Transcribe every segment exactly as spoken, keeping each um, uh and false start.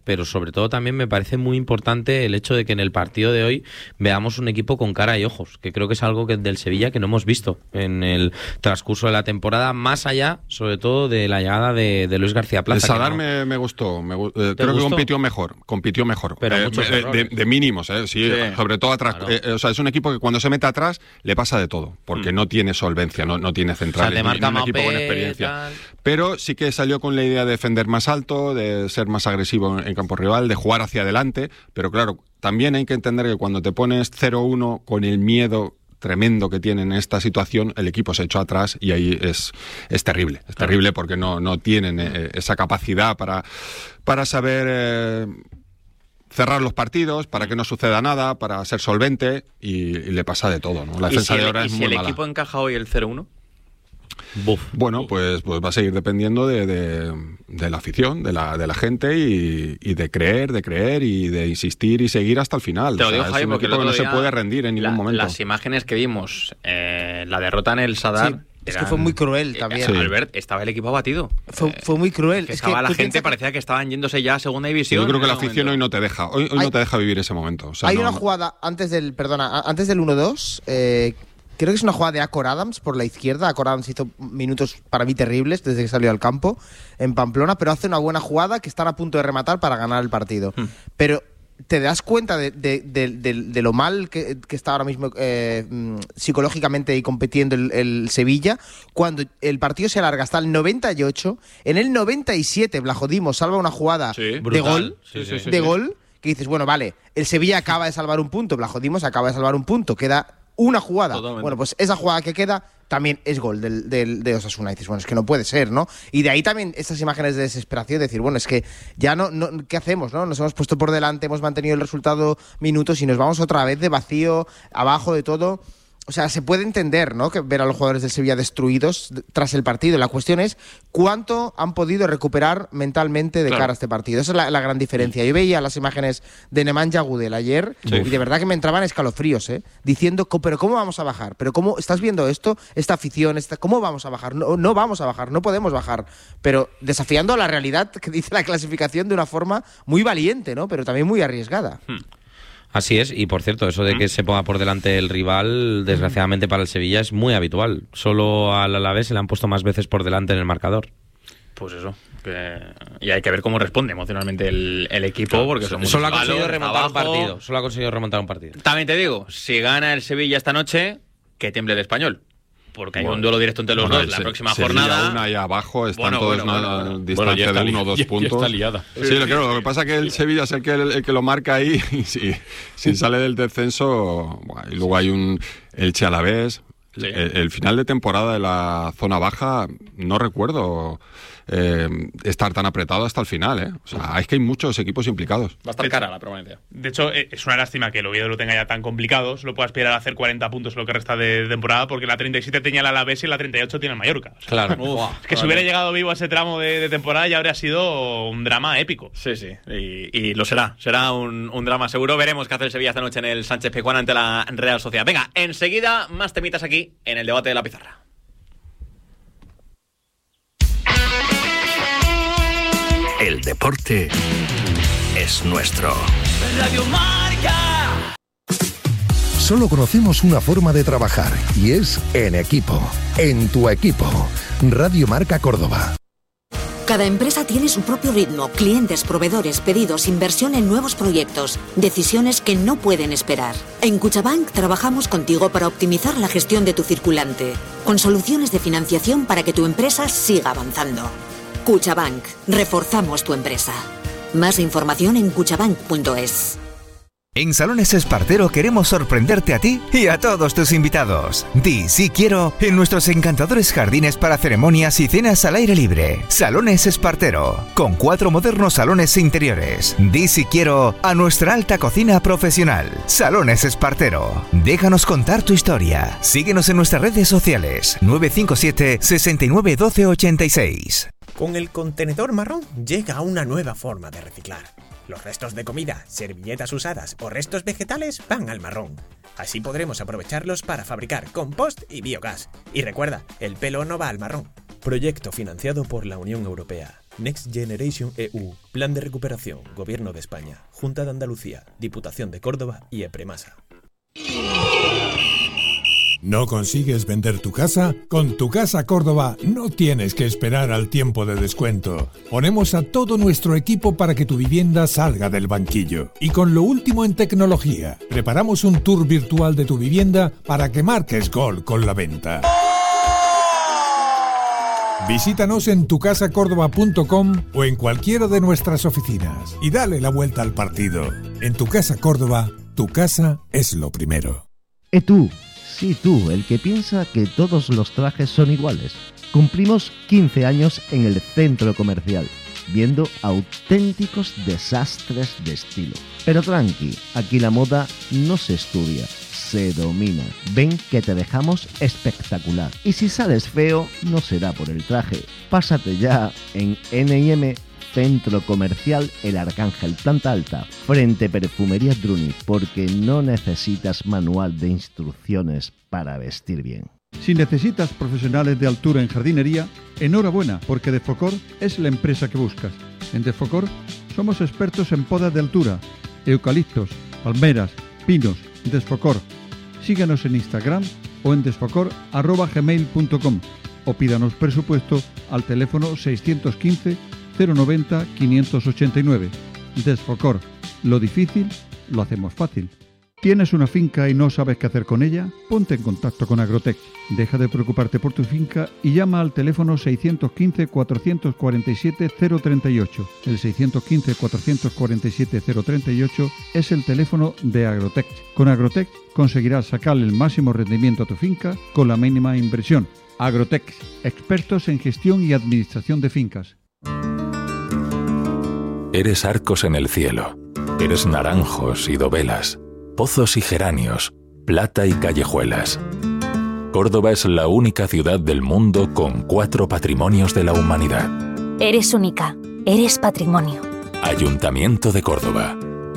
pero sobre todo también me parece muy importante el hecho de que en el partido de hoy veamos un equipo con cara y ojos, que creo que es algo que del Sevilla que no hemos visto en el transcurso de la temporada, más allá, sobre todo, de la llegada de, de Luis García Plaza. El Sadar no... me, me gustó, me, eh, creo gustó? que compitió mejor, compitió mejor, pero eh, muchos eh, de, de mínimos, eh, sí, sí, sobre todo atrás. Claro. Eh, o sea, es un equipo que cuando se mete atrás le pasa de todo, porque mm. no tiene solvencia, no, no tiene centrales, o sea, te marca ni, ni un equipo con experiencia. Tal. Pero sí que salió con la idea de defender más alto, de ser más agresivo en, en campo rival, de jugar hacia adelante, pero claro, también hay que entender que cuando te pones cero uno con el miedo tremendo que tienen en esta situación, el equipo se echó atrás y ahí es, es terrible, es terrible porque no, no tienen eh, esa capacidad para, para saber eh, cerrar los partidos, para que no suceda nada, para ser solvente y, y le pasa de todo, ¿no? La defensa si de ahora el, es ¿y muy si el mala. Equipo encaja hoy el cero uno? Buf, bueno, pues, pues va a seguir dependiendo de, de, de la afición, de la, de la gente y, y de creer, de creer y de insistir y seguir hasta el final. Te lo digo, o sea, Javi, es un equipo que no se puede rendir en ningún la, momento. Las imágenes que vimos, eh, la derrota en el Sadar... Sí. Es que fue muy cruel también. Sí. Albert, estaba el equipo abatido. Fue, fue muy cruel. Que es estaba que la gente, piensas... parecía que estaban yéndose ya a segunda división. Yo creo que la afición momento. hoy no te deja. Hoy, hoy hay, no te deja vivir ese momento. O sea, hay no, una no. jugada antes del, perdona, antes del uno dos, eh, creo que es una jugada de Acor Adams por la izquierda. Acor Adams hizo minutos para mí terribles desde que salió al campo en Pamplona, pero hace una buena jugada que están a punto de rematar para ganar el partido. Hmm. Pero te das cuenta de, de, de, de, de lo mal que, que está ahora mismo eh, psicológicamente y compitiendo el, el Sevilla cuando el partido se alarga hasta el noventa y ocho. En el noventa y siete Blajodimo salva una jugada sí, de brutal. gol, sí, sí, sí, de sí. gol que dices, bueno, vale, el Sevilla acaba de salvar un punto, Blajodimo se acaba de salvar un punto, queda una jugada. Totalmente. Bueno, pues esa jugada que queda también es gol del, del, de Osasuna. Y dices, bueno, es que no puede ser, ¿no? Y de ahí también estas imágenes de desesperación, de decir, bueno, es que ya no, no ¿qué hacemos, no? Nos hemos puesto por delante, hemos mantenido el resultado minutos y nos vamos otra vez de vacío, abajo de todo. O sea, se puede entender, ¿no?, que ver a los jugadores del Sevilla destruidos tras el partido. La cuestión es cuánto han podido recuperar mentalmente de claro. cara a este partido. Esa es la, la gran diferencia. Yo veía las imágenes de Nemanja Gudel ayer sí. y de verdad que me entraban escalofríos, ¿eh? Diciendo, pero ¿cómo vamos a bajar? ¿Pero cómo estás viendo esto? Esta afición, esta, ¿cómo vamos a bajar? No, no vamos a bajar, no podemos bajar. Pero desafiando a la realidad que dice la clasificación de una forma muy valiente, ¿no? Pero también muy arriesgada. Hmm. Así es, y por cierto, eso de que se ponga por delante el rival, desgraciadamente para el Sevilla, es muy habitual. Solo al Alavés se le han puesto más veces por delante en el marcador. Pues eso. Que... Y hay que ver cómo responde emocionalmente el, el equipo, claro, porque son solo ha conseguido palos, remontar abajo. un partido. Solo ha conseguido remontar un partido. También te digo, si gana el Sevilla esta noche, que tiemble el Español. Porque hay bueno, un duelo directo entre los bueno, dos la se, próxima jornada. Una y abajo, están bueno, todos bueno, una bueno, distancia bueno, de uno o dos ya, puntos. Ya está liada. Sí, sí, claro, lo que pasa es que el Sevilla es el que, el, el que lo marca ahí y si, si sale del descenso, bueno, y luego hay un Elche Alavés. Sí. El, el final de temporada de la zona baja, no recuerdo eh, estar tan apretado hasta el final, ¿eh? O sea, es que hay muchos equipos implicados. Va a estar cara la permanencia. De hecho, es una lástima que el Oviedo lo tenga ya tan complicado. Solo pueda aspirar a hacer cuarenta puntos lo que resta de temporada, porque la treinta y siete tenía el Alavés y la treinta y ocho tiene el Mallorca. O sea, claro. Uf, es que si hubiera llegado vivo a ese tramo de, de temporada ya habría sido un drama épico. Sí, sí. Y, y lo será. Será un, un drama seguro. Veremos qué hace el Sevilla esta noche en el Sánchez Pizjuán ante la Real Sociedad. Venga, enseguida más temitas aquí en el debate de la pizarra. El deporte es nuestro. Radio Marca. Solo conocemos una forma de trabajar y es en equipo. En tu equipo. Radio Marca Córdoba. Cada empresa tiene su propio ritmo, clientes, proveedores, pedidos, inversión en nuevos proyectos, decisiones que no pueden esperar. En Cuchabank trabajamos contigo para optimizar la gestión de tu circulante, con soluciones de financiación para que tu empresa siga avanzando. Cuchabank, reforzamos tu empresa. Más información en cuchabank punto es. En Salones Espartero queremos sorprenderte a ti y a todos tus invitados. Di sí quiero en nuestros encantadores jardines para ceremonias y cenas al aire libre. Salones Espartero, con cuatro modernos salones interiores. Di sí quiero a nuestra alta cocina profesional. Salones Espartero. Déjanos contar tu historia. Síguenos en nuestras redes sociales. nueve cinco siete, seis nueve uno dos ocho seis. Con el contenedor marrón llega una nueva forma de reciclar. Los restos de comida, servilletas usadas o restos vegetales van al marrón. Así podremos aprovecharlos para fabricar compost y biogás. Y recuerda, el pelo no va al marrón. Proyecto financiado por la Unión Europea. Next Generation E U, Plan de Recuperación, Gobierno de España, Junta de Andalucía, Diputación de Córdoba y EPREMASA. ¿No consigues vender tu casa? Con Tu Casa Córdoba no tienes que esperar al tiempo de descuento. Ponemos a todo nuestro equipo para que tu vivienda salga del banquillo. Y con lo último en tecnología, preparamos un tour virtual de tu vivienda para que marques gol con la venta. Visítanos en tu casa córdoba punto com o en cualquiera de nuestras oficinas y dale la vuelta al partido. En Tu Casa Córdoba, tu casa es lo primero. ¿Y tú? Sí, tú, el que piensa que todos los trajes son iguales. Cumplimos quince años en el centro comercial, viendo auténticos desastres de estilo. Pero tranqui, aquí la moda no se estudia, se domina. Ven que te dejamos espectacular. Y si sales feo, no será por el traje. Pásate ya en ene y eme Centro Comercial El Arcángel, planta alta, frente Perfumería Druni, porque no necesitas manual de instrucciones para vestir bien. Si necesitas profesionales de altura en jardinería, enhorabuena, porque Defocor es la empresa que buscas. En Defocor somos expertos en podas de altura, eucaliptos, palmeras, pinos. Desfocor. Síguenos en Instagram o en desfocor arroba gmail punto com o pídanos presupuesto al teléfono seiscientos quince cero noventa quinientos ochenta y nueve. Desfocor. Lo difícil lo hacemos fácil. ¿Tienes una finca y no sabes qué hacer con ella? Ponte en contacto con Agrotech. Deja de preocuparte por tu finca y llama al teléfono seiscientos quince cuatrocientos cuarenta y siete cero treinta y ocho. El seiscientos quince cuatrocientos cuarenta y siete cero treinta y ocho es el teléfono de Agrotech. Con Agrotech conseguirás sacarle el máximo rendimiento a tu finca con la mínima inversión. Agrotech, expertos en gestión y administración de fincas. Eres arcos en el cielo, eres naranjos y dovelas, pozos y geranios, plata y callejuelas. Córdoba es la única ciudad del mundo con cuatro patrimonios de la humanidad. Eres única, eres patrimonio. Ayuntamiento de Córdoba.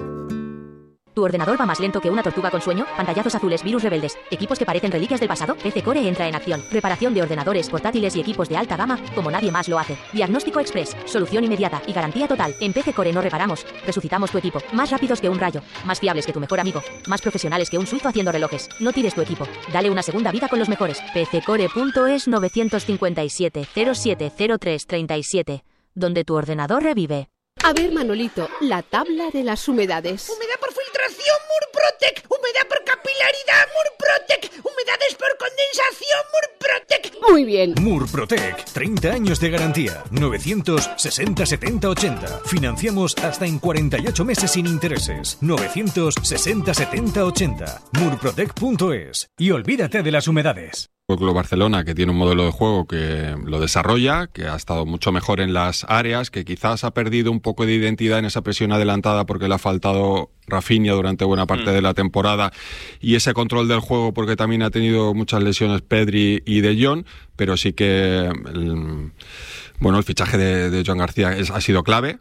¿Tu ordenador va más lento que una tortuga con sueño? ¿Pantallazos azules, virus rebeldes, equipos que parecen reliquias del pasado? P C Core entra en acción. Reparación de ordenadores, portátiles y equipos de alta gama como nadie más lo hace. Diagnóstico express, solución inmediata y garantía total. En P C Core no reparamos, resucitamos tu equipo. Más rápidos que un rayo, más fiables que tu mejor amigo, más profesionales que un suizo haciendo relojes. No tires tu equipo, dale una segunda vida con los mejores. p c core punto es nueve cinco siete cero siete cero tres tres siete, donde tu ordenador revive. A ver, Manolito, la tabla de las humedades. Humedad por filtración, Murprotec. Humedad por capilaridad, Murprotec. Humedades por condensación, Murprotec. Muy bien. Murprotec, treinta años de garantía. novecientos sesenta setenta ochenta. Financiamos hasta en cuarenta y ocho meses sin intereses. novecientos sesenta setenta ochenta. Murprotec punto es. Y olvídate de las humedades. Club Barcelona, que tiene un modelo de juego que lo desarrolla, que ha estado mucho mejor en las áreas, que quizás ha perdido un poco de identidad en esa presión adelantada porque le ha faltado Rafinha durante buena parte mm. de la temporada, y ese control del juego porque también ha tenido muchas lesiones Pedri y De Jong, pero sí que el, bueno, el fichaje de, de Joan García es, ha sido clave.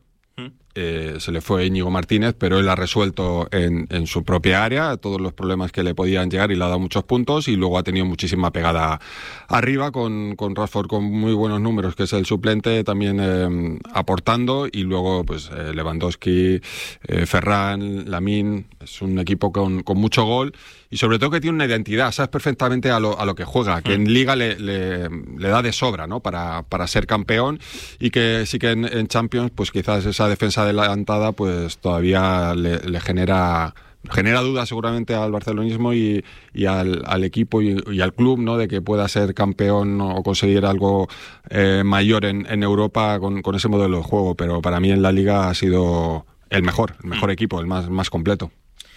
Eh, se le fue Íñigo Martínez, pero él ha resuelto en, en su propia área todos los problemas que le podían llegar y le ha dado muchos puntos, y luego ha tenido muchísima pegada arriba con, con Rashford con muy buenos números, que es el suplente, también eh, aportando, y luego pues eh, Lewandowski, eh, Ferran, Lamine. Es un equipo con, con mucho gol y sobre todo que tiene una identidad, sabes perfectamente a lo, a lo que juega, que en Liga le, le, le da de sobra, ¿no? para, para ser campeón, y que sí que en, en Champions pues quizás esa defensa adelantada pues todavía le, le genera genera dudas seguramente al barcelonismo y, y al, al equipo y, y al club, ¿no? De que pueda ser campeón o conseguir algo eh, mayor en, en Europa con, con ese modelo de juego, pero para mí en la Liga ha sido el mejor, el mejor equipo, el más, más completo.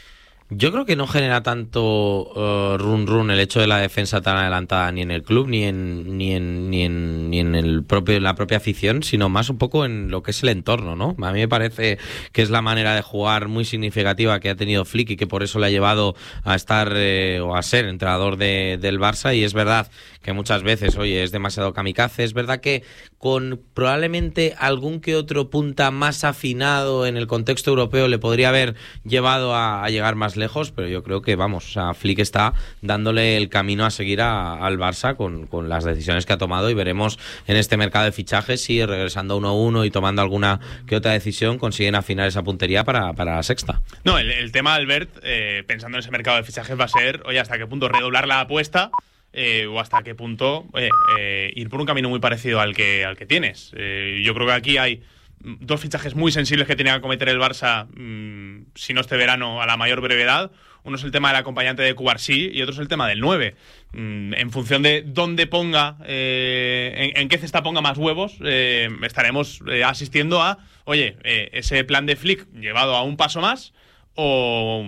Yo creo que no genera tanto uh, run run el hecho de la defensa tan adelantada ni en el club ni en ni en ni en ni en el propio la propia afición, sino más un poco en lo que es el entorno, ¿no? A mí me parece que es la manera de jugar muy significativa que ha tenido Flick y que por eso le ha llevado a estar eh, o a ser entrenador de, del Barça, y es verdad que muchas veces, oye, es demasiado kamikaze, es verdad que con probablemente algún que otro punta más afinado en el contexto europeo le podría haber llevado a, a llegar más más lejos, pero yo creo que, vamos, o sea, Flick está dándole el camino a seguir a, al Barça con, con las decisiones que ha tomado, y veremos en este mercado de fichajes si regresando uno a uno y tomando alguna que otra decisión consiguen afinar esa puntería para, para la sexta. No, el, el tema, Albert, eh, pensando en ese mercado de fichajes va a ser, oye, hasta qué punto redoblar la apuesta eh, o hasta qué punto oye, eh, ir por un camino muy parecido al que, al que tienes. Eh, yo creo que aquí hay dos fichajes muy sensibles que tenía que cometer el Barça, mmm, si no este verano, a la mayor brevedad. Uno es el tema del acompañante de Cubarsí y otro es el tema del nueve. Mm, en función de dónde ponga, eh, en, en qué cesta ponga más huevos, eh, estaremos eh, asistiendo a, oye, eh, ese plan de Flick llevado a un paso más o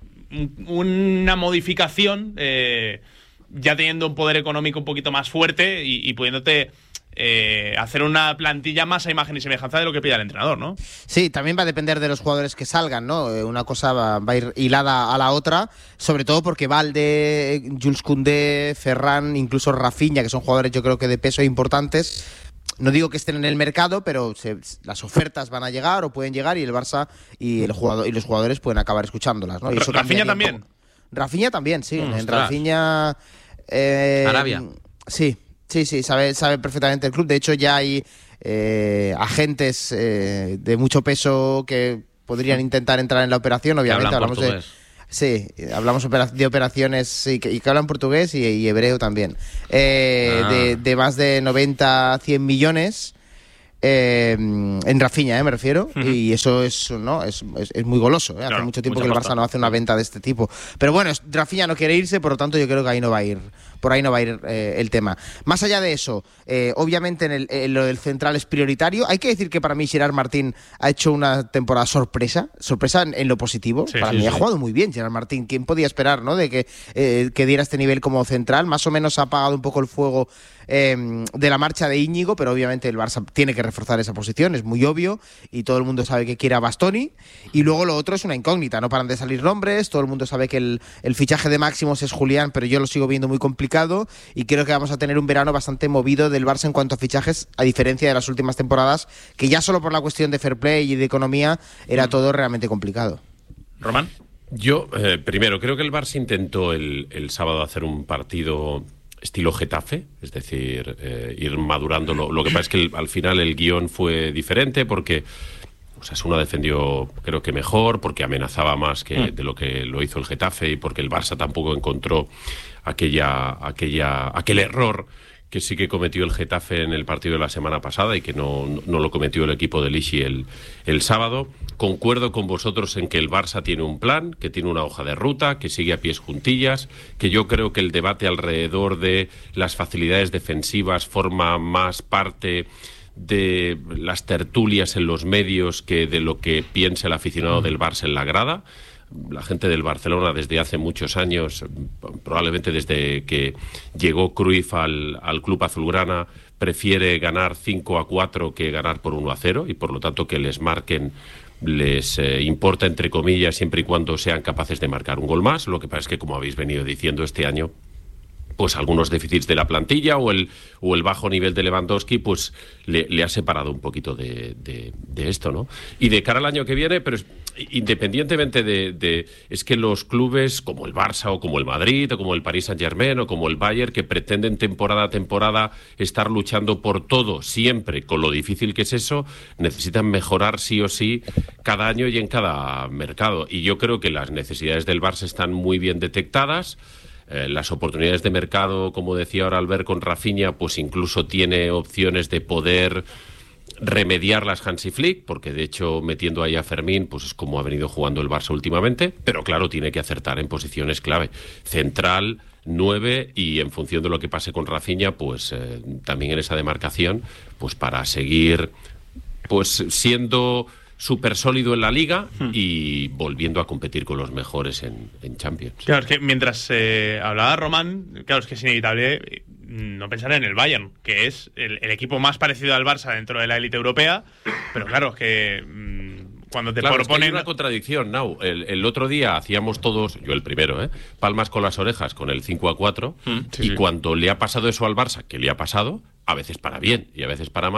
un, una modificación eh, ya teniendo un poder económico un poquito más fuerte y, y pudiéndote Eh, hacer una plantilla más a imagen y semejanza de lo que pide el entrenador, ¿no? Sí, también va a depender de los jugadores que salgan, ¿no? Una cosa va, va a ir hilada a la otra, sobre todo porque Valde, Jules Koundé, Ferran, incluso Rafinha, que son jugadores yo creo que de peso importantes. No digo que estén en el mercado, pero se, las ofertas van a llegar o pueden llegar y el Barça y el jugador y los jugadores pueden acabar escuchándolas, ¿no? Y eso Rafinha también. Rafinha también, sí. Mm, en Rafinha eh, Arabia. Sí. Sí, sí, sabe, sabe perfectamente el club. De hecho, ya hay eh, agentes eh, de mucho peso que podrían intentar entrar en la operación. Obviamente, hablamos portugués. de sí, hablamos de operaciones sí, que, y que hablan portugués y, y hebreo también. Eh, ah. de, de más de noventa, cien millones. Eh, en Rafinha, eh, me refiero, uh-huh. y eso es no es, es, es muy goloso. ¿eh? Hace claro, mucho tiempo que el Barça no hace una venta de este tipo. Pero bueno, Rafinha no quiere irse, por lo tanto yo creo que ahí no va a ir, por ahí no va a ir eh, el tema. Más allá de eso, eh, obviamente en, el, en lo del central es prioritario. Hay que decir que para mí Gerard Martín ha hecho una temporada sorpresa, sorpresa en, en lo positivo. Sí, para sí, mí sí. ha jugado muy bien Gerard Martín. ¿Quién podía esperar, no, de que, eh, que diera este nivel como central? Más o menos ha apagado un poco el fuego Eh, de la marcha de Íñigo, pero obviamente el Barça tiene que reforzar esa posición, es muy obvio, y todo el mundo sabe que quiere a Bastoni, y luego lo otro es una incógnita, no paran de salir nombres, todo el mundo sabe que el, el fichaje de Máximos es Julián, pero yo lo sigo viendo muy complicado, y creo que vamos a tener un verano bastante movido del Barça en cuanto a fichajes, a diferencia de las últimas temporadas, que ya solo por la cuestión de fair play y de economía era todo realmente complicado. ¿Román? Yo, eh, primero, creo que el Barça intentó el, el sábado hacer un partido estilo Getafe, es decir, eh, ir madurando. Lo, lo que pasa es que el, al final el guión fue diferente porque Osasuna defendió, creo que mejor, porque amenazaba más que mm. de lo que lo hizo el Getafe y porque el Barça tampoco encontró aquella, aquella, aquel error que sí que cometió el Getafe en el partido de la semana pasada y que no, no lo cometió el equipo de Lixi el, el sábado. Concuerdo con vosotros en que el Barça tiene un plan, que tiene una hoja de ruta, que sigue a pies juntillas, que yo creo que el debate alrededor de las facilidades defensivas forma más parte de las tertulias en los medios que de lo que piensa el aficionado del Barça en la grada. La gente del Barcelona desde hace muchos años, probablemente desde que llegó Cruyff al, al club azulgrana, prefiere ganar cinco a cuatro que ganar por uno a cero y por lo tanto que les marquen les eh, importa entre comillas siempre y cuando sean capaces de marcar un gol más. Lo que pasa es que, como habéis venido diciendo este año, pues algunos déficits de la plantilla o el o el bajo nivel de Lewandowski pues le, le ha separado un poquito de, de, de esto, ¿no? Y de cara al año que viene, pero es, independientemente de, de es que los clubes como el Barça o como el Madrid o como el Paris Saint-Germain o como el Bayern, que pretenden temporada a temporada estar luchando por todo siempre, con lo difícil que es eso, necesitan mejorar sí o sí cada año y en cada mercado. Y yo creo que las necesidades del Barça están muy bien detectadas. Eh, las oportunidades de mercado, como decía ahora Albert con Rafinha, pues incluso tiene opciones de poder remediar las Hansi Flick, porque de hecho metiendo ahí a Fermín pues es como ha venido jugando el Barça últimamente, pero claro, tiene que acertar en posiciones clave, central, nueve, y en función de lo que pase con Rafinha pues eh, también en esa demarcación, pues para seguir pues siendo súper sólido en la Liga hmm. y volviendo a competir con los mejores en, en Champions. Claro, es que mientras eh, hablaba Román, claro, es que es inevitable no pensar en el Bayern, que es el, el equipo más parecido al Barça dentro de la élite europea, pero claro, es que mmm, cuando te claro, proponen... Es que hay una contradicción, Nau. El, el otro día hacíamos todos, yo el primero, ¿eh? palmas con las orejas con el cinco a cuatro, hmm, sí, y sí. cuando le ha pasado eso al Barça, que le ha pasado, a veces para bien y a veces para mal,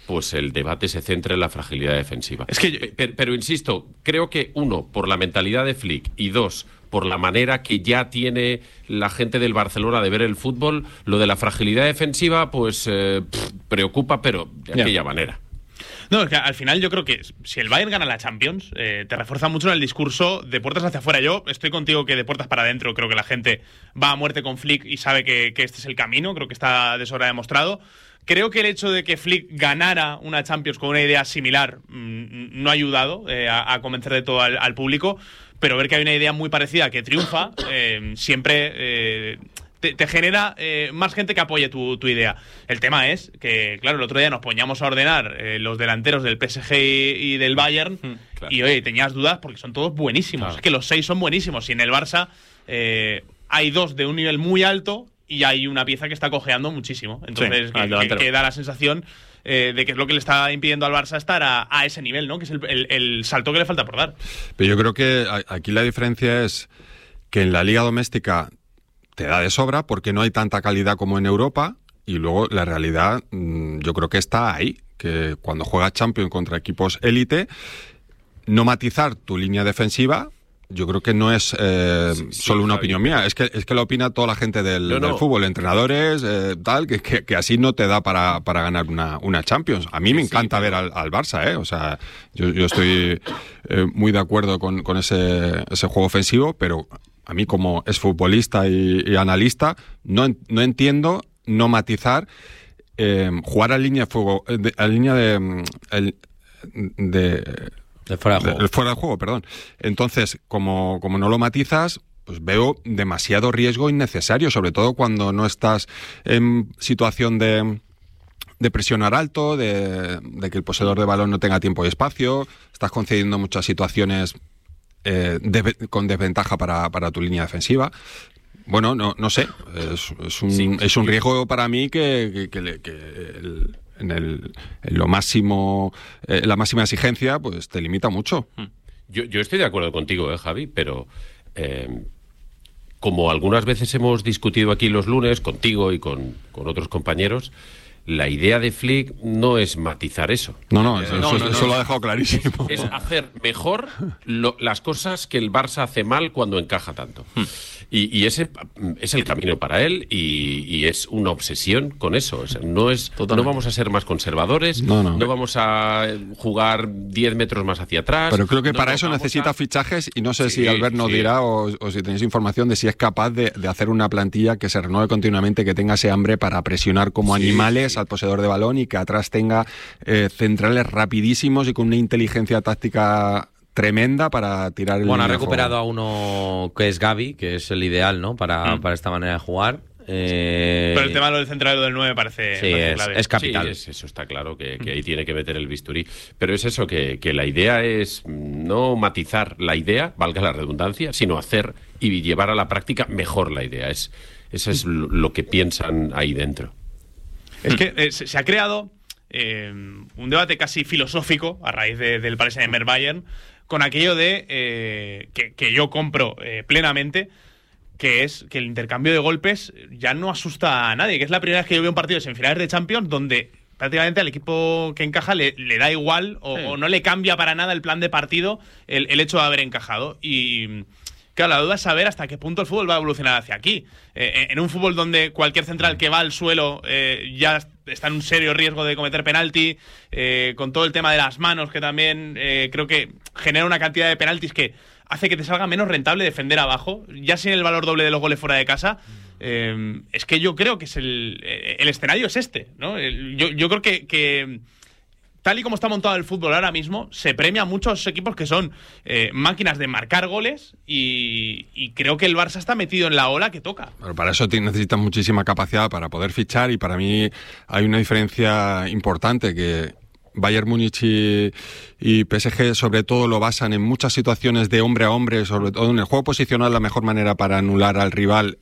pues el debate se centra en la fragilidad defensiva. Es que yo... pero, pero insisto, creo que uno, por la mentalidad de Flick, y dos, por la manera que ya tiene la gente del Barcelona de ver el fútbol, lo de la fragilidad defensiva, pues eh, pff, preocupa, pero de aquella yeah. manera. No, es que al final yo creo que si el Bayern gana la Champions, eh, te refuerza mucho en el discurso de puertas hacia afuera. Yo estoy contigo que de puertas para adentro creo que la gente va a muerte con Flick y sabe que, que este es el camino, creo que está de sobra demostrado. Creo que el hecho de que Flick ganara una Champions con una idea similar mmm, no ha ayudado eh, a, a convencer de todo al, al público, pero ver que hay una idea muy parecida que triunfa eh, siempre... Eh, Te, te genera eh, más gente que apoye tu, tu idea. El tema es que, claro, el otro día nos poníamos a ordenar eh, los delanteros del P S G y, y del Bayern mm, claro. y, oye, tenías dudas porque son todos buenísimos. Claro. Es que los seis son buenísimos. Y en el Barça eh, hay dos de un nivel muy alto y hay una pieza que está cojeando muchísimo. Entonces, sí, que, que, que da la sensación eh, de que es lo que le está impidiendo al Barça estar a, a ese nivel, ¿no? Que es el, el, el salto que le falta por dar. Pero yo creo que aquí la diferencia es que en la liga doméstica te da de sobra porque no hay tanta calidad como en Europa, y luego la realidad yo creo que está ahí, que cuando juegas Champions contra equipos élite, no matizar tu línea defensiva, yo creo que no es eh, sí, sí, solo una Javi, opinión mía, es que es que lo opina toda la gente del, no, no. del fútbol, entrenadores, eh, tal, que, que, que así no te da para, para ganar una, una Champions. A mí me encanta sí, ver al, al Barça, ¿eh? O sea, yo, yo estoy eh, muy de acuerdo con, con ese, ese juego ofensivo, pero a mí como exfutbolista y, y analista no, no entiendo no matizar eh, jugar a línea de fuego, de, a línea de... El, de de fuera de juego. De, fuera de juego, perdón. Entonces, como, como no lo matizas, pues veo demasiado riesgo innecesario, sobre todo cuando no estás en situación de... de presionar alto, de, de que el poseedor de balón no tenga tiempo y espacio, estás concediendo muchas situaciones eh, de, con desventaja para, para tu línea defensiva. Bueno, no, no sé, es, es, un, sí, es un riesgo para mí que, que, que, que el, en, el, en lo máximo, eh, la máxima exigencia, pues te limita mucho. Yo, yo estoy de acuerdo contigo, eh, Javi, pero eh, como algunas veces hemos discutido aquí los lunes contigo y con, con otros compañeros, la idea de Flick no es matizar eso. No, no, eso, no, eso, no, eso no, lo ha dejado clarísimo. Es, es hacer mejor lo, las cosas que el Barça hace mal cuando encaja tanto. Hmm. Y, y ese es el camino para él y, y es una obsesión con eso. O sea, no es, no vamos a ser más conservadores, no, no. no vamos a jugar diez metros más hacia atrás. Pero creo que no para eso necesita a... fichajes y no sé sí, si Albert nos sí. dirá o, o si tenéis información de si es capaz de, de hacer una plantilla que se renueve continuamente, que tenga ese hambre para presionar como sí, animales sí. al poseedor de balón y que atrás tenga eh, centrales rapidísimos y con una inteligencia táctica tremenda para tirar el... Bueno, ha recuperado a uno que es Gavi, que es el ideal, ¿no? Para, mm. para esta manera de jugar. Eh... Pero el tema de lo del central y lo del nueve parece, sí, parece es, clave. es capital. Sí, es, eso está claro, que, que ahí tiene que meter el bisturí. Pero es eso, que, que la idea es no matizar la idea, valga la redundancia, sino hacer y llevar a la práctica mejor la idea. Es, eso es lo que piensan ahí dentro. Es que eh, se, se ha creado eh, un debate casi filosófico a raíz de, del Paris Saint-Germain Bayern con aquello de eh, que, que yo compro eh, plenamente, que es que el intercambio de golpes ya no asusta a nadie, que es la primera vez que yo veo un partido de semifinales de Champions donde prácticamente al equipo que encaja le, le da igual o, sí. o no le cambia para nada el plan de partido el, el hecho de haber encajado. Y claro, la duda es saber hasta qué punto el fútbol va a evolucionar hacia aquí. Eh, en un fútbol donde cualquier central que va al suelo eh, ya está en un serio riesgo de cometer penalti, eh, con todo el tema de las manos, que también eh, creo que genera una cantidad de penaltis que hace que te salga menos rentable defender abajo, ya sin el valor doble de los goles fuera de casa. Eh, es que yo creo que es el, el escenario es este, ¿no? El, yo, yo creo que... que tal y como está montado el fútbol ahora mismo, se premia a muchos equipos que son eh, máquinas de marcar goles y, y creo que el Barça está metido en la ola que toca. Pero para eso necesitas muchísima capacidad para poder fichar y para mí hay una diferencia importante que Bayern Múnich y, y P S G sobre todo lo basan en muchas situaciones de hombre a hombre, sobre todo en el juego posicional. La mejor manera para anular al rival es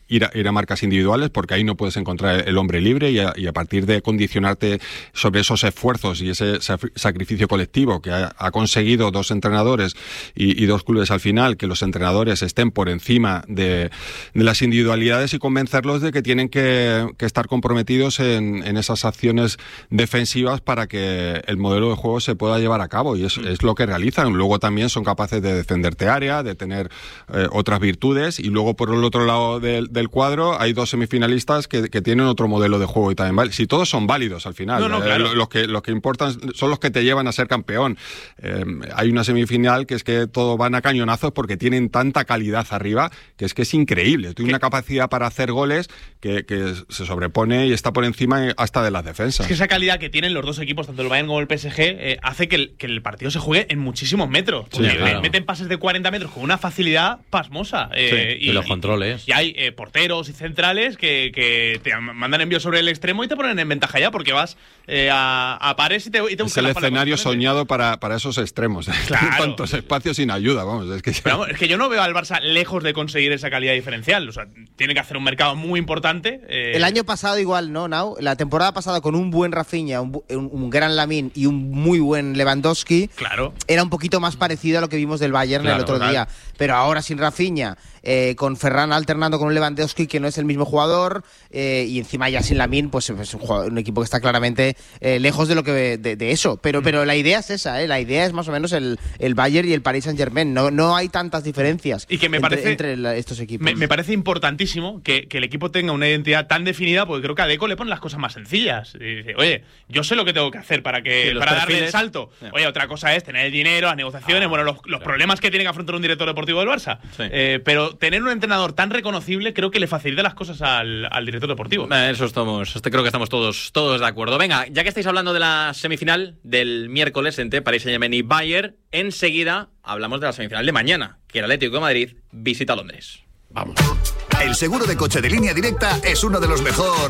ir a, ir a marcas individuales, porque ahí no puedes encontrar el hombre libre y a, y a partir de condicionarte sobre esos esfuerzos y ese sacrificio colectivo que ha, ha conseguido dos entrenadores y, y dos clubes al final, que los entrenadores estén por encima de, de las individualidades y convencerlos de que tienen que, que estar comprometidos en, en esas acciones defensivas para que el modelo de juego se pueda llevar a cabo, y es, es lo que realizan. Luego también son capaces de defenderte área, de tener eh, otras virtudes, y luego por el otro lado del, del cuadro hay dos semifinalistas que, que tienen otro modelo de juego y también vale. Si todos son válidos al final, no, no, claro. eh, los que los que importan son los que te llevan a ser campeón. Eh, hay una semifinal que es que todos van a cañonazos porque tienen tanta calidad arriba que es que es increíble. Tiene una capacidad para hacer goles que, que se sobrepone y está por encima hasta de las defensas. Es que esa calidad que tienen los dos equipos, tanto el Bayern como el P S G, eh, hace que el, que el partido se juegue en muchísimos metros. Sí, claro. Meten pases de cuarenta metros con una facilidad pasmosa. Eh, sí, y, y los controles. Y hay eh, porteros y centrales que, que te mandan envíos sobre el extremo y te ponen en ventaja ya porque vas eh, a, a pares y te, y te es el escenario soñado para, para esos extremos. Claro. Tantos espacios sin ayuda, vamos. Es que, Pero, vamos, es que yo no veo al Barça lejos de conseguir esa calidad diferencial. O sea, tiene que hacer un mercado muy importante. Eh. El año pasado igual, ¿no, Nau? La temporada pasada con un buen Rafinha, un, un, un gran Lamine y un muy buen Lewandowski, claro, era un poquito más parecido a lo que vimos del Bayern claro, el otro claro. día. Pero ahora sin Rafinha, eh, con Ferran alternando con un Lewandowski que no es el mismo jugador, eh, y encima ya sin Lamine, pues es un, jugador, un equipo que está claramente eh, lejos de lo que de, de eso. Pero, pero la idea es esa, ¿eh? La idea es más o menos el, el Bayern y el Paris Saint-Germain. No, no hay tantas diferencias y que me entre, parece, entre la, estos equipos. Me, me parece importantísimo que, que el equipo tenga una identidad tan definida, porque creo que a Deco le ponen las cosas más sencillas. Y dice, oye, yo sé lo que tengo que hacer para que sí, para perfiles, darle el salto. Yeah. Oye, otra cosa es tener el dinero, las negociaciones, ah, bueno, los, los claro. problemas que tiene que afrontar un director deportivo del Barça. Sí. Eh, pero tener un entrenador tan reconocible creo que le facilita las cosas al, al director deportivo. Eh, eso estamos, este, creo que estamos todos, todos de acuerdo. Venga, ya que estáis hablando de la semifinal del miércoles entre Paris Saint-Germain y Bayern, enseguida hablamos de la semifinal de mañana, que el Atlético de Madrid visita Londres. Vamos. El seguro de coche de Línea Directa es uno de los mejor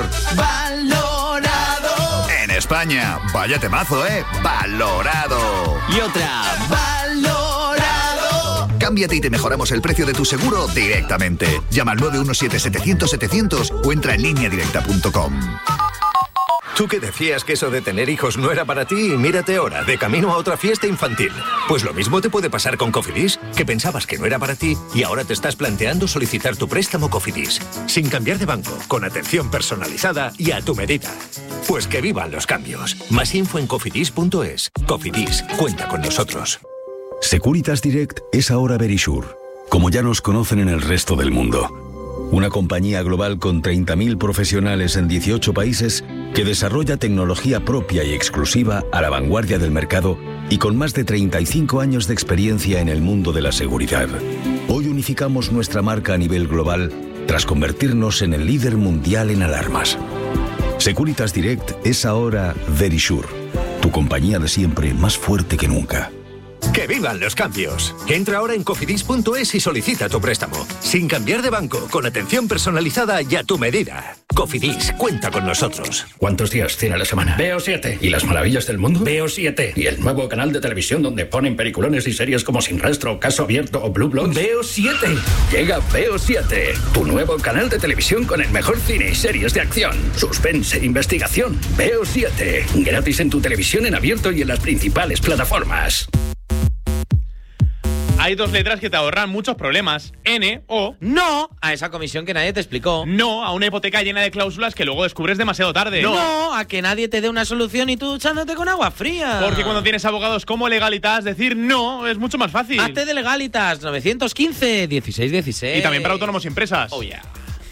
valorado en España. Vaya temazo, ¿eh? Valorado. Y otra, valorado. Cámbiate y te mejoramos el precio de tu seguro directamente. Llama al nueve uno siete, setecientos, setecientos o entra en línea directa punto com. ¿Tú que decías que eso de tener hijos no era para ti? Mírate ahora, de camino a otra fiesta infantil. Pues lo mismo te puede pasar con Cofidis, que pensabas que no era para ti y ahora te estás planteando solicitar tu préstamo Cofidis. Sin cambiar de banco, con atención personalizada y a tu medida. Pues que vivan los cambios. Más info en cofidis punto es. Cofidis, cuenta con nosotros. Securitas Direct es ahora Verisure, como ya nos conocen en el resto del mundo. Una compañía global con treinta mil profesionales en dieciocho países que desarrolla tecnología propia y exclusiva a la vanguardia del mercado y con más de treinta y cinco años de experiencia en el mundo de la seguridad. Hoy unificamos nuestra marca a nivel global tras convertirnos en el líder mundial en alarmas. Securitas Direct es ahora Verisure, tu compañía de siempre más fuerte que nunca. ¡Que vivan los cambios! Entra ahora en cofidis punto es y solicita tu préstamo. Sin cambiar de banco, con atención personalizada y a tu medida. Cofidis, cuenta con nosotros. ¿Cuántos días tiene la semana? Veo siete. ¿Y las maravillas del mundo? Veo siete. ¿Y el nuevo canal de televisión donde ponen peliculones y series como Sin Rastro, Caso Abierto o Blue Bloods? Veo siete. Llega Veo siete, tu nuevo canal de televisión con el mejor cine y series de acción, suspense, investigación. Veo siete. Gratis en tu televisión en abierto y en las principales plataformas. Hay dos letras que te ahorran muchos problemas. N o no a esa comisión que nadie te explicó. No a una hipoteca llena de cláusulas que luego descubres demasiado tarde. No, no a que nadie te dé una solución y tú duchándote con agua fría. Porque cuando tienes abogados como Legalitas, decir no es mucho más fácil. Hazte de Legalitas, nueve uno cinco, dieciséis dieciséis. Y también para autónomos y empresas. Oh, yeah.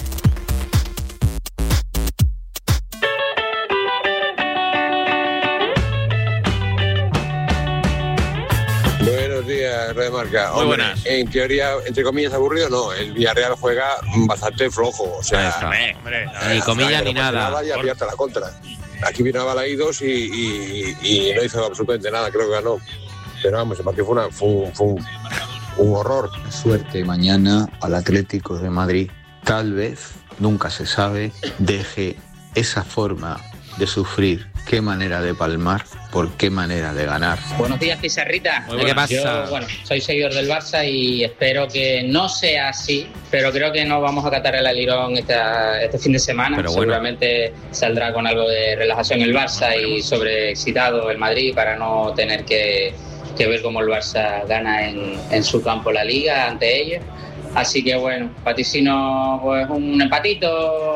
Buenos días, Radio Marca. Muy Hombre, buenas. En teoría, entre comillas, aburrido, no. El Villarreal juega bastante flojo. O sea, hombre, hombre, ni comilla ni nada. nada. Y abierta la contra. Aquí vino a Balaídos y, y, y no hizo absolutamente nada, creo que ganó. Pero vamos, el partido fue, una, fue, un, fue un, un horror. Suerte mañana al Atlético de Madrid. Tal vez, nunca se sabe, deje esa forma de sufrir qué manera de palmar, por qué manera de ganar. Buenos días, Pizarrita. ¿Qué pasa? Yo, bueno, soy seguidor del Barça y espero que no sea así, pero creo que no vamos a catar el alirón esta, este fin de semana. Pero bueno. Seguramente saldrá con algo de relajación el Barça y sobreexcitado el Madrid para no tener que, que ver cómo el Barça gana en, en su campo la Liga ante ellos. Así que bueno, vaticino pues un empatito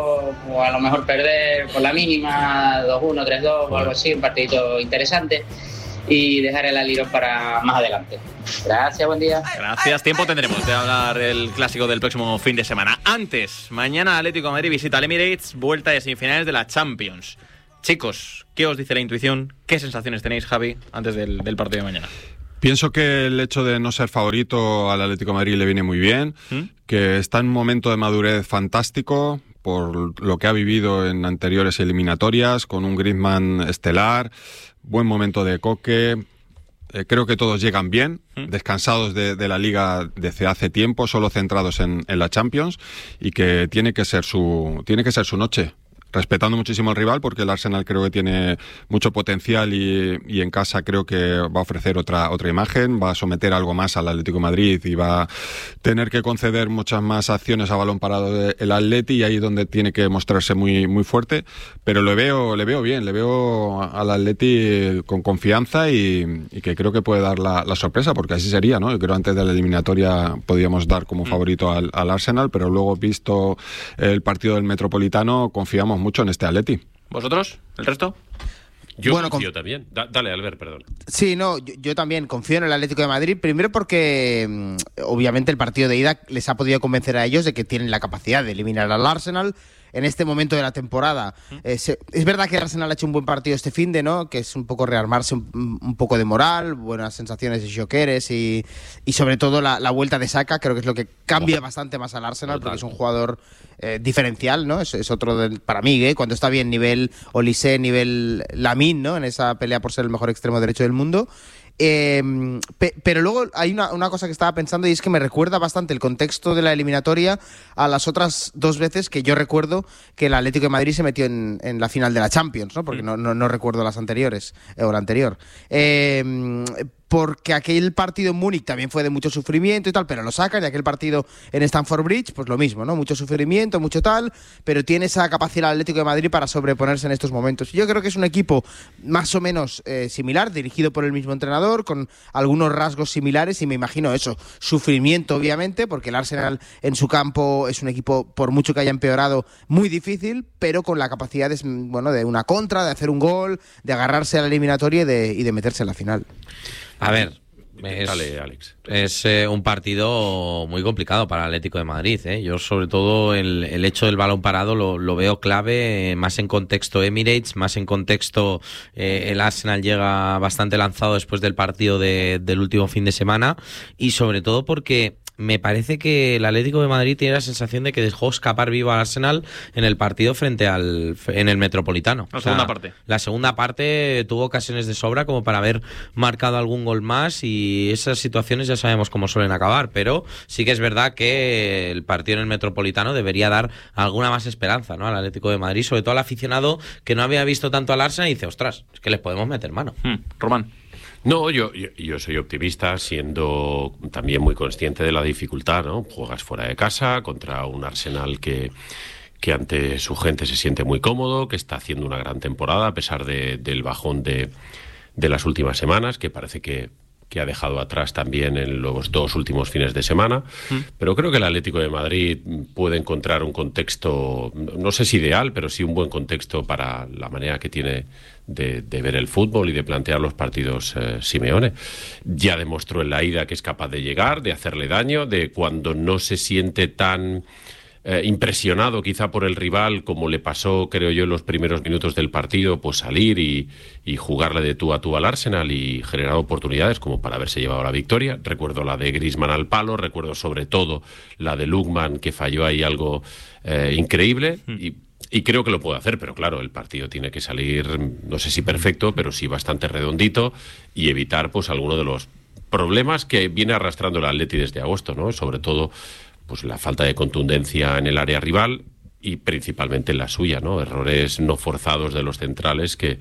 o a lo mejor perder por la mínima dos uno, tres dos o algo así, un partidito interesante y dejar el alirón para más adelante. Gracias, buen día. Gracias, tiempo tendremos de hablar del clásico del próximo fin de semana. Antes, mañana Atlético de Madrid visita al Emirates, vuelta de semifinales de la Champions. Chicos, ¿qué os dice la intuición? ¿Qué sensaciones tenéis, Javi, antes del, del partido de mañana? Pienso que el hecho de no ser favorito al Atlético de Madrid le viene muy bien, ¿Mm? que está en un momento de madurez fantástico por lo que ha vivido en anteriores eliminatorias, con un Griezmann estelar, buen momento de Coque. Eh, creo que todos llegan bien, ¿Mm? descansados de, de la Liga desde hace tiempo, solo centrados en, en la Champions, y que tiene que ser su, tiene que ser su noche. Respetando muchísimo al rival, porque el Arsenal creo que tiene mucho potencial y, y en casa creo que va a ofrecer otra otra imagen, va a someter algo más al Atlético de Madrid y va a tener que conceder muchas más acciones a balón parado del Atleti, y ahí es donde tiene que mostrarse muy muy fuerte, pero le veo le veo bien, le veo al Atleti con confianza y, y que creo que puede dar la, la sorpresa, porque así sería, ¿no? Yo creo antes de la eliminatoria podíamos dar como favorito al, al Arsenal, pero luego visto el partido del Metropolitano confiamos mucho en este Atleti. ¿Vosotros? ¿El resto? Yo bueno, confío con... también. Da, dale, Albert, perdón. Sí, no, yo, yo también confío en el Atlético de Madrid, primero porque mmm, obviamente el partido de ida les ha podido convencer a ellos de que tienen la capacidad de eliminar al Arsenal en este momento de la temporada. Eh, se, es verdad que el Arsenal ha hecho un buen partido este finde, ¿no? Que es un poco rearmarse un, un poco de moral, buenas sensaciones de Gyökeres y, y sobre todo la, la vuelta de Saka, creo que es lo que cambia oh. bastante más al Arsenal, Total. porque es un jugador eh, diferencial, ¿no? Es, es otro del, para mí, ¿eh? Cuando está bien nivel Olise, nivel Lamine, ¿no? En esa pelea por ser el mejor extremo derecho del mundo. Eh, pe, pero luego hay una, una cosa que estaba pensando, y es que me recuerda bastante el contexto de la eliminatoria a las otras dos veces que yo recuerdo que el Atlético de Madrid se metió en, en la final de la Champions, ¿no? Porque no, no, no recuerdo las anteriores, eh, o la anterior. Eh, porque aquel partido en Múnich también fue de mucho sufrimiento y tal, pero lo sacan, y aquel partido en Stamford Bridge, pues lo mismo, ¿no? Mucho sufrimiento, mucho tal, pero tiene esa capacidad el Atlético de Madrid para sobreponerse en estos momentos. Yo creo que es un equipo más o menos eh, similar, dirigido por el mismo entrenador, con algunos rasgos similares, y me imagino eso, sufrimiento obviamente, porque el Arsenal en su campo es un equipo, por mucho que haya empeorado, muy difícil, pero con la capacidad de, bueno, de una contra, de hacer un gol, de agarrarse a la eliminatoria y de, y de meterse en la final. A ver, es, Dale, Alex. es eh, un partido muy complicado para el Atlético de Madrid, ¿eh? Yo sobre todo el, el hecho del balón parado lo, lo veo clave, eh, más en contexto Emirates, más en contexto eh, el Arsenal llega bastante lanzado después del partido de, del último fin de semana, y sobre todo porque me parece que el Atlético de Madrid tiene la sensación de que dejó escapar vivo al Arsenal en el partido frente al en el Metropolitano. La o sea, segunda parte. La segunda parte tuvo ocasiones de sobra como para haber marcado algún gol más, y esas situaciones ya sabemos cómo suelen acabar, pero sí que es verdad que el partido en el Metropolitano debería dar alguna más esperanza, ¿no?, al Atlético de Madrid, sobre todo al aficionado que no había visto tanto al Arsenal y dice, ostras, es que les podemos meter mano. Hmm. Román. No, yo, yo, yo soy optimista, siendo también muy consciente de la dificultad, ¿no? Juegas fuera de casa contra un Arsenal que, que ante su gente se siente muy cómodo, que está haciendo una gran temporada a pesar de, del bajón de, de las últimas semanas, que parece que, que ha dejado atrás también en los dos últimos fines de semana. Mm. Pero creo que el Atlético de Madrid puede encontrar un contexto, no sé si ideal, pero sí un buen contexto para la manera que tiene de, de ver el fútbol y de plantear los partidos eh, Simeone. Ya demostró en la ida que es capaz de llegar, de hacerle daño, de cuando no se siente tan Eh, impresionado quizá por el rival, como le pasó, creo yo, en los primeros minutos del partido, pues salir y, y jugarle de tú a tú al Arsenal y generar oportunidades como para haberse llevado la victoria. Recuerdo la de Griezmann al palo, recuerdo sobre todo la de Lookman, que falló ahí algo eh, increíble, mm. y, y creo que lo puede hacer, pero claro, el partido tiene que salir, no sé si perfecto, pero sí bastante redondito, y evitar pues alguno de los problemas que viene arrastrando el Atleti desde agosto, ¿no? Sobre todo pues la falta de contundencia en el área rival y principalmente en la suya, ¿no? Errores no forzados de los centrales que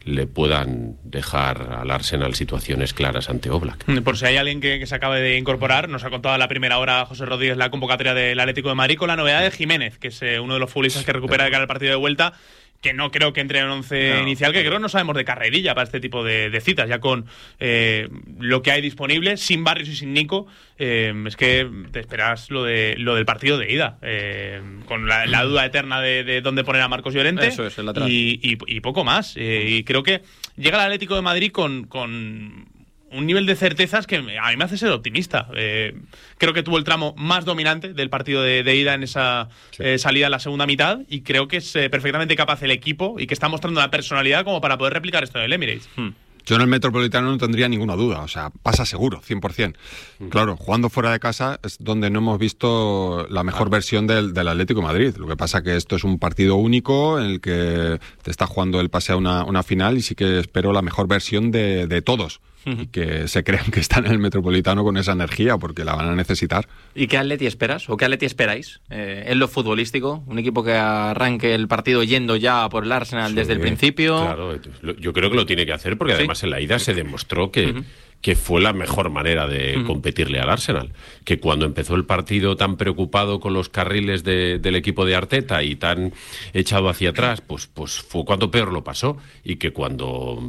le puedan dejar al Arsenal situaciones claras ante Oblak. Por si hay alguien que, que se acabe de incorporar, nos ha contado a la primera hora José Rodríguez la convocatoria del Atlético de Madrid con la novedad de Jiménez, que es eh, uno de los futbolistas que recupera de cara al partido de vuelta, que no creo que entre en once no. inicial, que creo que no sabemos de carrerilla para este tipo de, de citas, ya con eh, lo que hay disponible, sin Barrios y sin Nico, eh, es que te esperas lo de lo del partido de ida, eh, con la, la duda eterna de, de dónde poner a Marcos Llorente. Eso es, el lateral. y, y, y poco más. Eh, y creo que llega el Atlético de Madrid con... con un nivel de certezas que a mí me hace ser optimista. Eh, creo que tuvo el tramo más dominante del partido de, de ida en esa sí. eh, salida en la segunda mitad, y creo que es eh, perfectamente capaz el equipo y que está mostrando la personalidad como para poder replicar esto del Emirates. Hmm. Yo en el Metropolitano no tendría ninguna duda, o sea, pasa seguro, cien por ciento. Claro, jugando fuera de casa es donde no hemos visto la mejor versión del, del Atlético de Madrid. Lo que pasa que esto es un partido único en el que te está jugando el pase a una, una final, y sí que espero la mejor versión de, de todos. Y que se crean que están en el Metropolitano con esa energía, porque la van a necesitar. ¿Y qué Atleti esperas? ¿O qué Atleti esperáis? Eh, en lo futbolístico, un equipo que arranque el partido yendo ya por el Arsenal sí, desde el principio. Claro, yo creo que lo tiene que hacer, porque además sí. en la ida se demostró que, uh-huh. que fue la mejor manera de uh-huh. competirle al Arsenal. Que cuando empezó el partido tan preocupado con los carriles de, del equipo de Arteta y tan echado hacia atrás, pues, pues fue cuando peor lo pasó. Y que cuando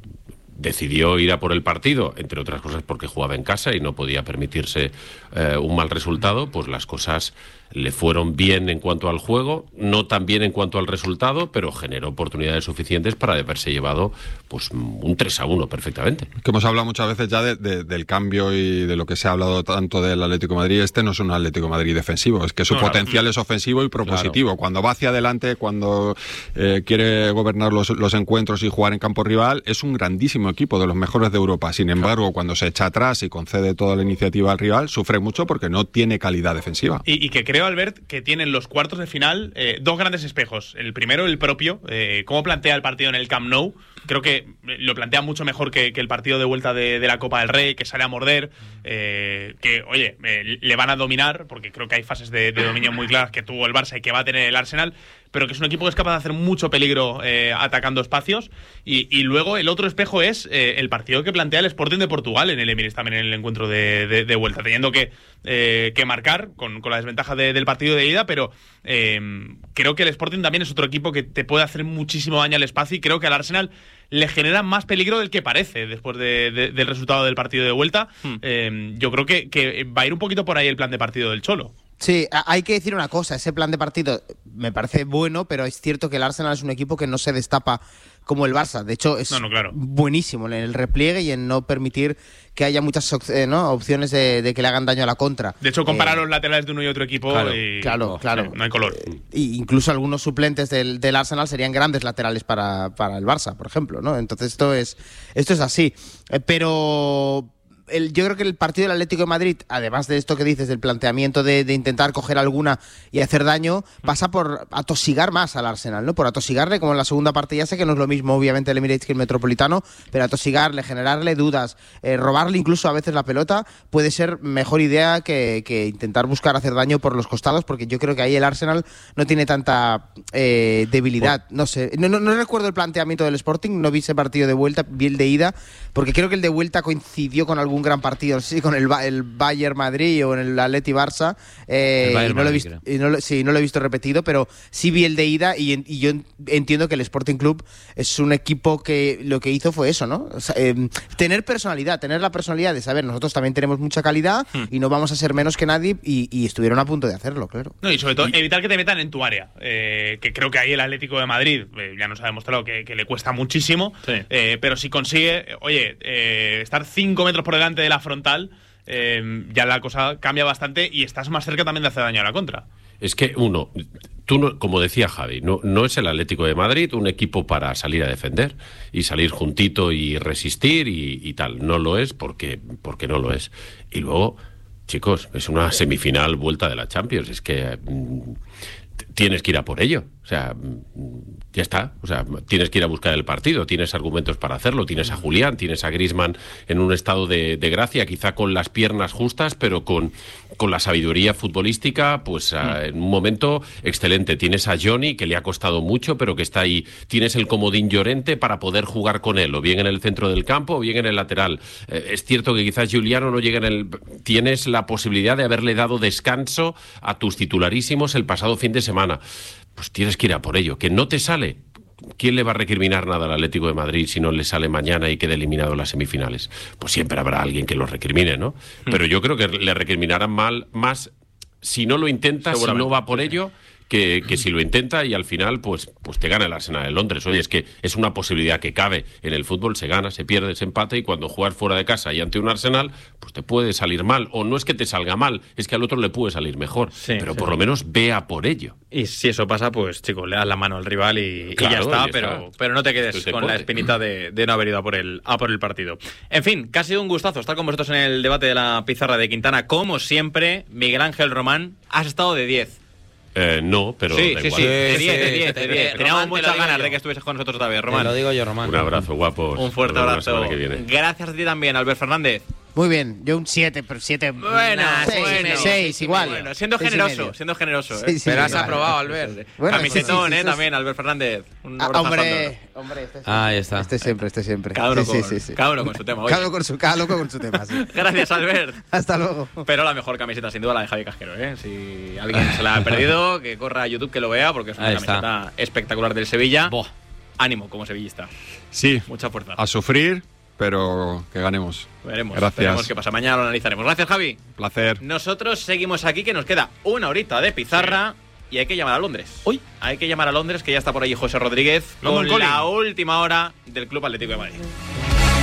decidió ir a por el partido, entre otras cosas porque jugaba en casa y no podía permitirse eh, un mal resultado, pues las cosas le fueron bien en cuanto al juego, no tan bien en cuanto al resultado, pero generó oportunidades suficientes para haberse llevado pues un tres a uno perfectamente. Que hemos hablado muchas veces ya de, de, del cambio y de lo que se ha hablado tanto del Atlético de Madrid. Este no es un Atlético de Madrid defensivo, es que su no, potencial no. es ofensivo y propositivo. Claro. Cuando va hacia adelante, cuando eh, quiere gobernar los, los encuentros y jugar en campo rival, es un grandísimo equipo, de los mejores de Europa. Sin embargo, cuando se echa atrás y concede toda la iniciativa al rival, sufre mucho porque no tiene calidad defensiva. Y, y que creo, Albert, que tienen los cuartos de final eh, dos grandes espejos. El primero, el propio, eh, cómo plantea el partido en el Camp Nou. Creo que lo plantea mucho mejor que, que el partido de vuelta de, de la Copa del Rey, que sale a morder, eh, que, oye, eh, le van a dominar, porque creo que hay fases de, de dominio muy claras que tuvo el Barça y que va a tener el Arsenal, pero que es un equipo que es capaz de hacer mucho peligro eh, atacando espacios. Y, y luego el otro espejo es eh, el partido que plantea el Sporting de Portugal en el Emirates, también en el encuentro de, de, de vuelta, teniendo que, eh, que marcar con, con la desventaja de, del partido de ida, pero eh, creo que el Sporting también es otro equipo que te puede hacer muchísimo daño al espacio, y creo que al Arsenal le genera más peligro del que parece después de, de, del resultado del partido de vuelta. Hmm. Eh, yo creo que, que va a ir un poquito por ahí el plan de partido del Cholo. Sí, hay que decir una cosa, ese plan de partido me parece bueno, pero es cierto que el Arsenal es un equipo que no se destapa como el Barça. De hecho, es no, no, claro. buenísimo en el repliegue y en no permitir que haya muchas eh, ¿no? opciones de, de que le hagan daño a la contra. De hecho, comparar eh, los laterales de uno y otro equipo claro, y claro, claro. Sí, no hay color. Eh, incluso algunos suplentes del, del Arsenal serían grandes laterales para, para el Barça, por ejemplo, ¿no? Entonces esto es, esto es así. Eh, pero... El, yo creo que el partido del Atlético de Madrid, además de esto que dices, del planteamiento de, de intentar coger alguna y hacer daño, pasa por atosigar más al Arsenal, ¿no? Por atosigarle, como en la segunda parte, ya sé que no es lo mismo, obviamente, el Emirates que el Metropolitano, pero atosigarle, generarle dudas, eh, robarle incluso a veces la pelota, puede ser mejor idea que, que intentar buscar hacer daño por los costados, porque yo creo que ahí el Arsenal no tiene tanta eh, debilidad. No sé, no, no, no recuerdo el planteamiento del Sporting, no vi ese partido de vuelta, vi el de ida, porque creo que el de vuelta coincidió con algún un gran partido, sí, con el, el Bayern Madrid o en el Atleti Barça, eh, y no, Madrid, lo he visto, y no lo, sí, no lo he visto repetido, pero sí vi el de ida, y, y yo entiendo que el Sporting Club es un equipo que lo que hizo fue eso, ¿no? O sea, eh, tener personalidad, tener la personalidad de saber, nosotros también tenemos mucha calidad hmm. y no vamos a ser menos que nadie, y, y estuvieron a punto de hacerlo, claro. No, y sobre todo y, evitar que te metan en tu área, eh, que creo que ahí el Atlético de Madrid eh, ya nos ha demostrado que, que le cuesta muchísimo, sí. eh, pero si consigue, oye, eh, estar cinco metros por delante de la frontal, eh, ya la cosa cambia bastante y estás más cerca también de hacer daño a la contra. Es que uno, tú no, como decía Javi, no, no es el Atlético de Madrid un equipo para salir a defender y salir juntito y resistir y, y tal. No lo es porque, porque no lo es. Y luego, chicos, es una semifinal vuelta de la Champions. Es que mm, tienes que ir a por ello. O sea, ya está. O sea, tienes que ir a buscar el partido. Tienes argumentos para hacerlo. Tienes a Julián, tienes a Griezmann en un estado de, de gracia, quizá con las piernas justas, pero con, con la sabiduría futbolística, pues a, en un momento excelente. Tienes a Johnny, que le ha costado mucho, pero que está ahí. Tienes el comodín Llorente para poder jugar con él, o bien en el centro del campo, o bien en el lateral. Eh, es cierto que quizás Giuliano no llegue en el... Tienes la posibilidad de haberle dado descanso a tus titularísimos el pasado fin de semana. Pues tienes que ir a por ello. Que no te sale. ¿Quién le va a recriminar nada al Atlético de Madrid si no le sale mañana y queda eliminado en las semifinales? Pues siempre habrá alguien que lo recrimine, ¿no? Mm. Pero yo creo que le recriminarán mal, más si no lo intenta, si no va por ello, que, que si lo intenta y al final pues, pues te gana el Arsenal en Londres. Oye, es que es una posibilidad que cabe. En el fútbol se gana, se pierde, se empata, y cuando juegas fuera de casa y ante un Arsenal, pues te puede salir mal. O no es que te salga mal, es que al otro le puede salir mejor. Sí, pero sí. por lo menos vea por ello. Y si eso pasa, pues chicos, le das la mano al rival y, claro, y ya está, y pero, está. pero no te quedes con deporte. La espinita de, de no haber ido a por, el, a por el partido. En fin, que ha sido un gustazo estar con vosotros en el debate de la pizarra de Quintana. Como siempre, Miguel Ángel Román, has estado de diez. Eh, no, pero sí, da sí, igual. sí, de diez, de diez, de diez. Teníamos muchas ganas de que estuvieses con nosotros otra vez, Román. Te lo digo yo, Román. Un abrazo, guapos. Un fuerte abrazo. Que viene. Gracias a ti también, Albert Fernández. Muy bien, yo un siete, pero siete... Bueno, nah, seis, bueno. seis, igual. Bueno, siendo seis generoso, siendo generoso. Sí, ¿eh? sí, pero has vale. aprobado, Albert. Bueno, Camisetón, sí, sí, sí, ¿eh? sí, También, Albert Fernández. Un Ah, abrazo hombre, hombre, este siempre. Ahí está. Este siempre, este siempre. Cada uno, sí, con, sí, sí, sí. cada uno con su tema. Oye. Cada, uno con su, cada loco con su tema, sí. Gracias, Albert. Hasta luego. Pero la mejor camiseta, sin duda, la de Javi Casquero, ¿eh? Si alguien se la ha perdido, que corra a YouTube, que lo vea, porque es una Ahí camiseta está. espectacular del Sevilla. Boh. Ánimo como sevillista. Sí. Mucha fuerza. A sufrir, pero que ganemos. Veremos. Gracias. Veremos qué pasa. Mañana lo analizaremos. Gracias, Javi. Placer. Nosotros seguimos aquí, que nos queda una horita de pizarra. Sí. Y hay que llamar a Londres. Hoy hay que llamar a Londres, que ya está por ahí José Rodríguez, London con Calling. la última hora del Club Atlético de Madrid.